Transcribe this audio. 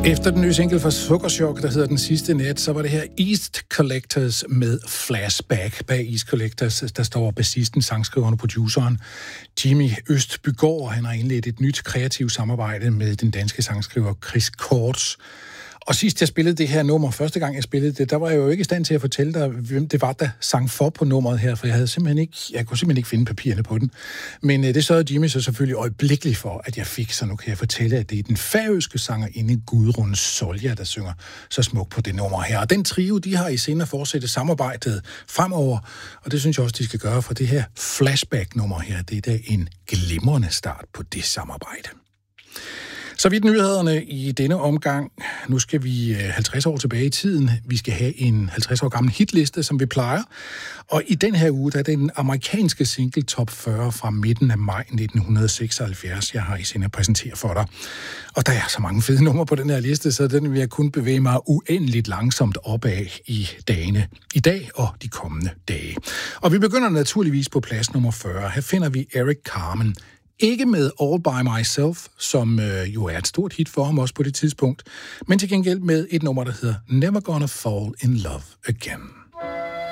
Efter den nye single fra Sukkerchok, der hedder Den Sidste Nat, så var det her East Collectors med Flashback. Bag East Collectors, der står bassisten, sangskriveren og produceren Jimmy Østbygaard. Han har indledt et nyt kreativt samarbejde med den danske sangskriver Chris Korts. Og sidst jeg spillede det her nummer, første gang jeg spillede det, der var jeg jo ikke i stand til at fortælle dig, hvem det var, der sang for på nummeret her, for jeg kunne simpelthen ikke finde papirerne på den. Men det sørgede Jimmy så selvfølgelig øjeblikkeligt for, at jeg fik, så nu kan jeg fortælle, at det er den færøske sangerinde Gudrun Solja, der synger så smukt på det nummer her. Og den trio, de har i sinde at fortsætte samarbejdet fremover, og det synes jeg også, de skal gøre, for det her flashback-nummer her, det er da en glimrende start på det samarbejde. Så vidt nyhederne i denne omgang. Nu skal vi 50 år tilbage i tiden. Vi skal have en 50 år gammel hitliste, som vi plejer. Og i den her uge, der er det den amerikanske single Top 40 fra midten af maj 1976, jeg har i sinde at præsentere for dig. Og der er så mange fede numre på den her liste, så den vil jeg kun bevæge mig uendeligt langsomt opad i dagene. I dag og de kommende dage. Og vi begynder naturligvis på plads nummer 40. Her finder vi Eric Carmen. Ikke med All By Myself, som jo er et stort hit for ham også på det tidspunkt, men til gengæld med et nummer, der hedder Never Gonna Fall In Love Again.